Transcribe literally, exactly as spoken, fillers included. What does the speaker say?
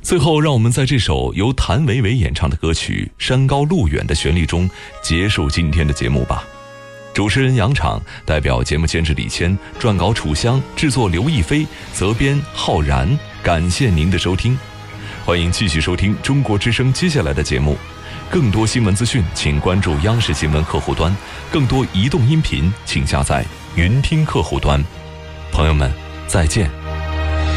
最后，让我们在这首由谭维维演唱的歌曲《山高路远》的旋律中结束今天的节目吧。主持人杨昶，代表节目监制李谦，撰稿楚香，制作刘亦菲，责编浩然。感谢您的收听，欢迎继续收听中国之声接下来的节目。更多新闻资讯，请关注央视新闻客户端；更多移动音频，请下载云听客户端。朋友们，再见。